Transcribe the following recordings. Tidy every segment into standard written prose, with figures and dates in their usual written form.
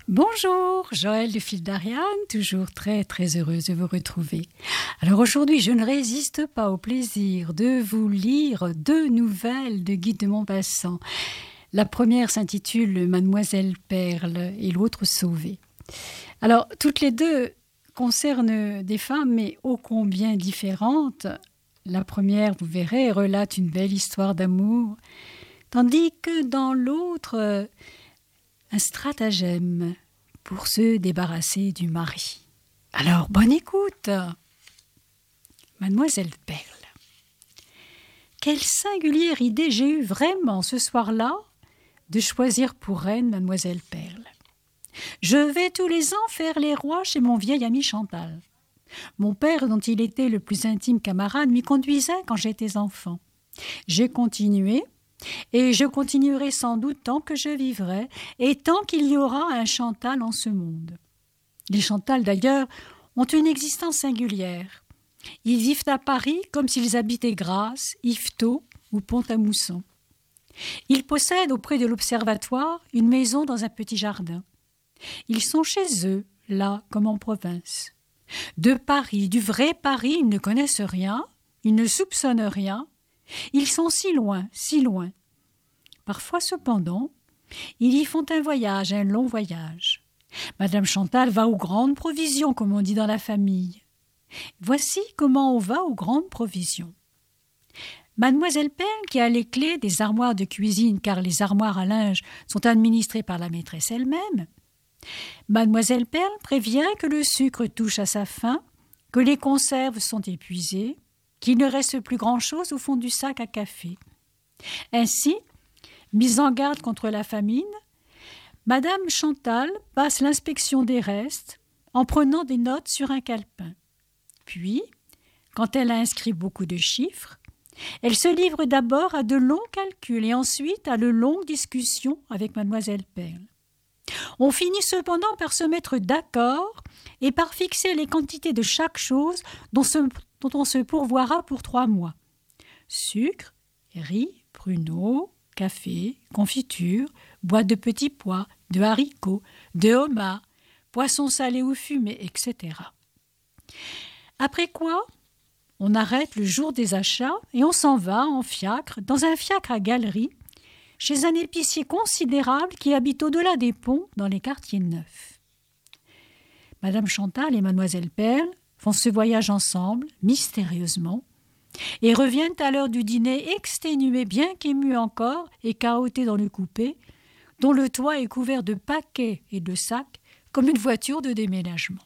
Bonjour, Joëlle de Fil d'Ariane, toujours très heureuse de vous retrouver. Alors aujourd'hui, je ne résiste pas au plaisir de vous lire 2 nouvelles de Guy de Maupassant. La première s'intitule Mademoiselle Perle et l'autre Sauvée. Alors toutes les deux concernent des femmes, mais ô combien différentes. La première, vous verrez, relate une belle histoire d'amour, tandis que dans l'autre, un stratagème pour se débarrasser du mari. Alors, bonne écoute. Mademoiselle Perle. Quelle singulière idée j'ai eue vraiment ce soir-là de choisir pour reine Mademoiselle Perle. Je vais tous les ans faire les rois chez mon vieil ami Chantal. Mon père, dont il était le plus intime camarade, m'y conduisait quand j'étais enfant. J'ai continué, et je continuerai sans doute tant que je vivrai et tant qu'il y aura un Chantal en ce monde. Les Chantal, d'ailleurs, ont une existence singulière. Ils vivent à Paris comme s'ils habitaient Grasse, Yvetot ou Pont-à-Mousson. Ils possèdent auprès de l'Observatoire une maison dans un petit jardin. Ils sont chez eux, là comme en province. De Paris, du vrai Paris, ils ne connaissent rien, ils ne soupçonnent rien. Ils sont si loin, si loin. Parfois, cependant, ils y font un long voyage. Madame Chantal va aux grandes provisions, comme on dit dans la famille. Voici comment on va aux grandes provisions. Mademoiselle Perle, qui a les clés des armoires de cuisine, car les armoires à linge sont administrées par la maîtresse elle-même, Mademoiselle Perle prévient que le sucre touche à sa fin, que les conserves sont épuisées, qu'il ne reste plus grand-chose au fond du sac à café. Ainsi, mise en garde contre la famine, Madame Chantal passe l'inspection des restes en prenant des notes sur un calepin. Puis, quand elle a inscrit beaucoup de chiffres, elle se livre d'abord à de longs calculs et ensuite à de longues discussions avec Mademoiselle Perle. On finit cependant par se mettre d'accord et par fixer les quantités de chaque chose dont on se pourvoira pour 3 mois. Sucre, riz, pruneaux, café, confiture, boîte de petits pois, de haricots, de homards, poissons salés ou fumés, etc. Après quoi, on arrête le jour des achats et on s'en va en fiacre, dans un fiacre à galerie, chez un épicier considérable qui habite au-delà des ponts dans les quartiers neufs. Madame Chantal et Mademoiselle Perle font ce voyage ensemble, mystérieusement, et reviennent à l'heure du dîner exténués, bien qu'émus encore, et cahotés dans le coupé, dont le toit est couvert de paquets et de sacs, comme une voiture de déménagement.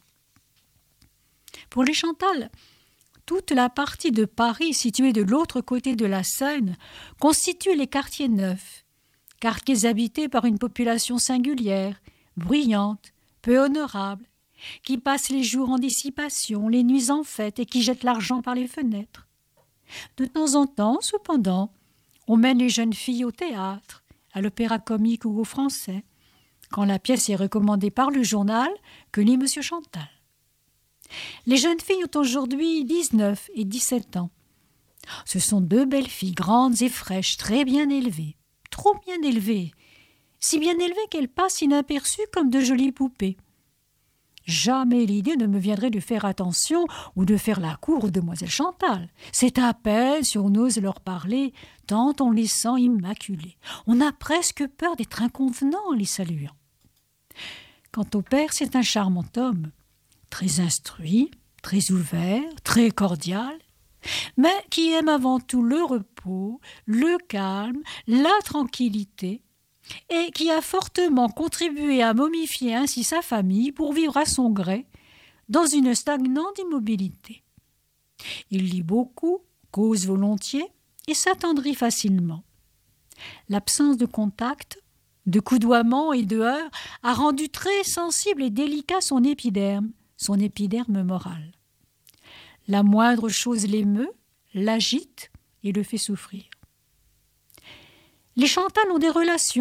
Pour les Chantal, toute la partie de Paris située de l'autre côté de la Seine constitue les quartiers neufs, quartiers habités par une population singulière, bruyante, peu honorable, qui passe les jours en dissipation, les nuits en fête et qui jette l'argent par les fenêtres. De temps en temps, cependant, on mène les jeunes filles au théâtre, à l'opéra comique ou au français, quand la pièce est recommandée par le journal que lit M. Chantal. Les jeunes filles ont aujourd'hui 19 et 17 ans. Ce sont 2 belles filles, grandes et fraîches, très bien élevées, trop bien élevées, si bien élevées qu'elles passent inaperçues comme de jolies poupées. Jamais l'idée ne me viendrait de faire attention ou de faire la cour aux demoiselles Chantal. C'est à peine si on ose leur parler, tant on les sent immaculées. On a presque peur d'être inconvenant en les saluant. Quant au père, c'est un charmant homme, très instruit, très ouvert, très cordial, mais qui aime avant tout le repos, le calme, la tranquillité, et qui a fortement contribué à momifier ainsi sa famille pour vivre à son gré dans une stagnante immobilité. Il lit beaucoup, cause volontiers et s'attendrit facilement. L'absence de contact, de coudoiement et de heurts a rendu très sensible et délicat son épiderme moral. La moindre chose l'émeut, l'agite et le fait souffrir. Les Chantal ont des relations